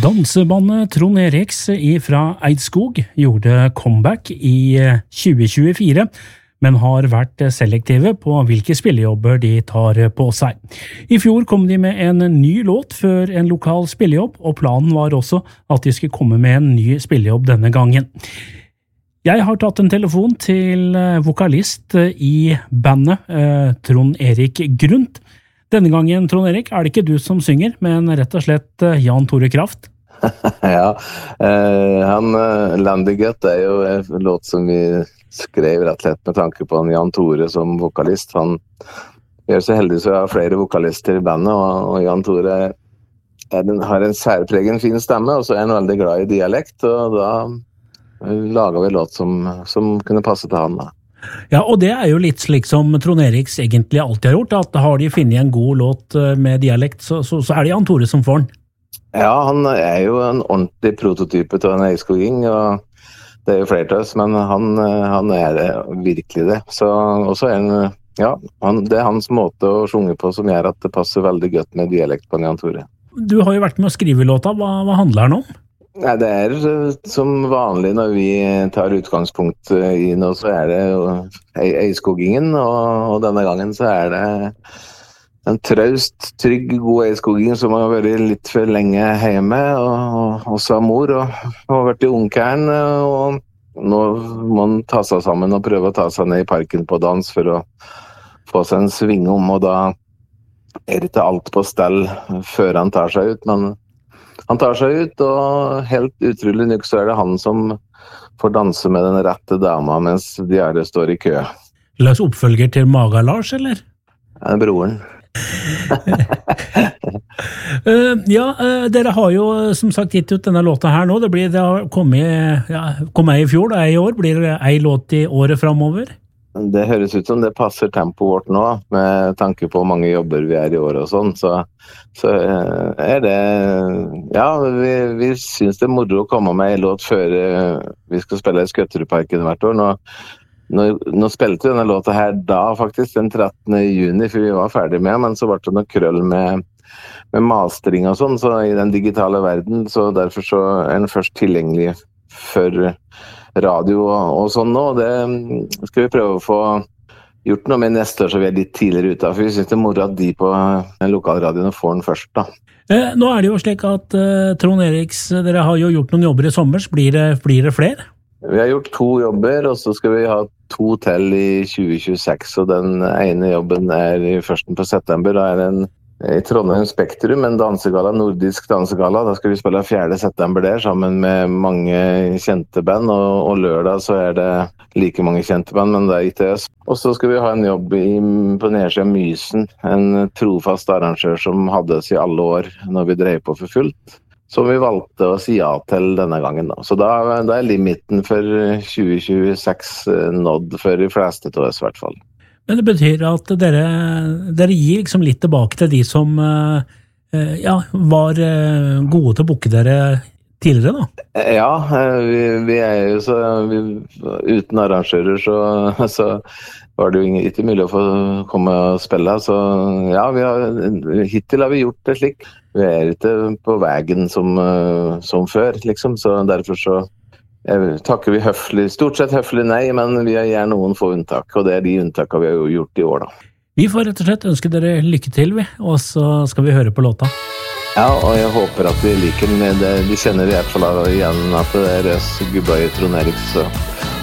Dansebandet Trond Eriks fra Eidskog gjorde comeback i 2024, men har vært selektive på hvilke spillejobber de tar på seg. I fjor kom de med en ny låt før en lokal spillejobb, og planen var også at de skulle komme med en ny spillejobb denne gangen. Jeg har tatt en telefon til vokalist i bandet, Trond Erik Grundt. Denne gangen, Trond Erik, er det ikke du som synger, men rett og slett Jan Tore Kraft? Ja, Landiget jo en låt som vi skrev rett og slett med tanke på Jan Tore som vokalist. Han gjør så heldig så jeg har flere vokalister i bandet, og Jan Tore har en særpregen fin stemme, og så han veldig glad i dialekt, og da laget vi en låt som kunne passe til han da. Ja, og det jo litt slik som Trond Eriks egentlig alltid har gjort, at har de finnet en god låt med dialekt, så det Jan Tore som får den. Ja, han jo en ordentlig prototype til en eiskoging, og det jo flere til oss, men han det virkelig det. Så også han, ja, det hans måte å synge på som gjør at det passer veldig godt med dialekt på Jan Tore. Du har jo vært med å skrive låta, hva handler den om? Nei, det som vanlig når vi tar utgangspunkt i noe, så det eiskogingen, og denne gangen så det en traust, trygg, god eiskoging som har vært litt for lenge hjemme, og også har mor, og vært i ungkern, og nå må man ta seg sammen og prøve å ta seg ned i parken på dans for å få seg en sving om, og da det ikke alt på stell før han tar seg ut, men han tar seg ut, og helt utrolig nok så det han som får danse med den rette dama mens de andre står i kø. Slags oppfølger til Maga Lars, eller? Ja, broren. Ja, dere har jo som sagt gitt ut denne låta her nå. Det har kommet i fjor, i år. Blir det en låt i året fremover? Det høres ut som det passer tempoet vårt nå, med tanke på hvor mange jobber vi i år og sånn, så det, ja, vi synes det moro å komme med en låt før vi skal spille i Skøtterudparken hvert år. Nå spilte vi denne låta her da faktisk, den 13. juni, for vi var ferdig med, men så ble det noe krøll med mastering og sånn, så i den digitale verden, så derfor så den først tilgjengelig for radio og sånn nå. Det skal vi prøve å få gjort noe med neste år, så vi litt tidligere ute, for vi synes det moro at de på lokalradioen får den først da. Nå det jo slik at Trond Eriks, dere har jo gjort noen jobber i sommer, blir det flere? Vi har gjort 2 jobber, og så skal vi ha 2 til i 2026, og den ene jobben i 1. på september, da den i Trondheim Spektrum, en dansegala, nordisk dansegala. Da skal vi spille 4. september der, sammen med mange kjente band, og lørdag så det like mange kjente band, men det ikke oss. Og så skal vi ha en jobb på Nedsida Mysen, en trofast arrangør som hadde oss i alle år når vi drev på for fullt, som vi valgte å si ja til denne gangen da. Så da limiten for 2026 nådd for de fleste til oss i hvert fall. Men det betyr at dere gir liksom litt tilbake til de som var gode til å booke dere tidligere da? Ja, vi jo så uten arrangører så var det jo ikke mulig å få komme og spille, så ja, hittil har vi gjort det slik. Vi ikke på veien som før, liksom, så derfor så takker vi høflig, stort sett høflig nei, men vi har gjerne noen få unntak, og det de unntakene vi har gjort i år da. Vi får rett og slett ønske dere lykke til, og så skal vi høre på låta. Ja, og jeg håper at vi liker den. De kjenner i hvert fall igjen at det oss gubba i Trond Erik, så